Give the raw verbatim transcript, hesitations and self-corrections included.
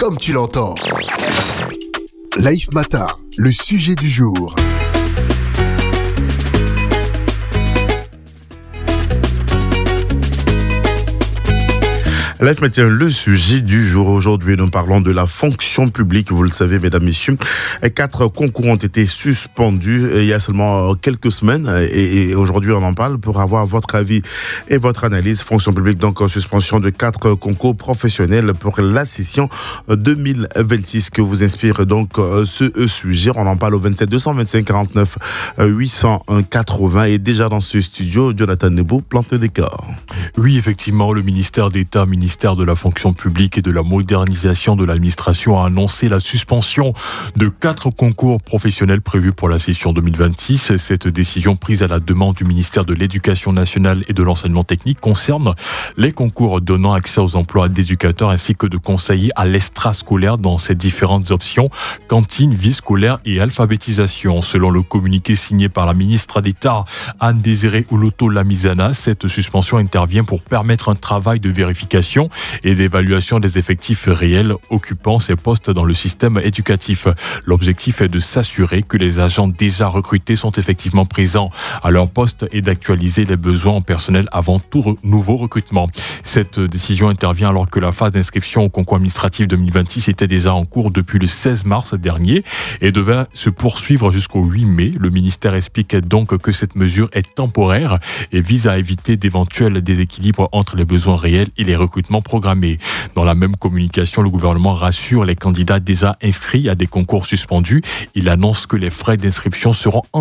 comme tu l'entends. Life Matin, le sujet du jour. Life Matin, le sujet du jour. Aujourd'hui, nous parlons de la fonction publique. Vous le savez, mesdames, messieurs, quatre concours ont été suspendus il y a seulement quelques semaines. Et aujourd'hui, on en parle pour avoir votre avis et votre analyse. Fonction publique, donc, en suspension de quatre concours professionnels pour la session deux mille vingt-six. Que vous inspire donc ce sujet? On en parle au vingt-sept deux cent vingt-cinq quarante-neuf huit cent quatre-vingts. Et déjà dans ce studio, Jonathan Nebo plante le décor. Oui, effectivement, le ministère d'État, ministère de la fonction publique et de la modernisation de l'administration a annoncé la suspension de quatre concours professionnels prévus pour la session deux mille vingt-six. Cette décision prise à la demande du ministère de l'Éducation nationale et de l'enseignement technique concerne les concours donnant accès aux emplois d'éducateurs ainsi que de conseillers à l'extrascolaire dans ces différentes options, cantine, vie scolaire et alphabétisation. Selon le communiqué signé par la ministre d'État Anne-Désirée Oloto-Lamizana, cette suspension intervient pour permettre un travail de vérification et d'évaluation des effectifs réels occupant ces postes dans le système éducatif. L'objectif est de s'assurer que les agents déjà recrutés sont effectivement présents à leur poste et d'actualiser les besoins en personnel avant tout re- nouveau recrutement. Cette décision intervient alors que la phase d'inscription au concours administratif deux mille vingt-six était déjà en cours depuis le seize mars dernier et devait se poursuivre jusqu'au huit mai. Le ministère explique donc que cette mesure est temporaire et vise à éviter d'éventuels déséquilibres entre les besoins réels et les recrutements programmés. Dans la même communication, le gouvernement rassure les candidats déjà inscrits à des concours suspendus. Il annonce que les frais d'inscription seront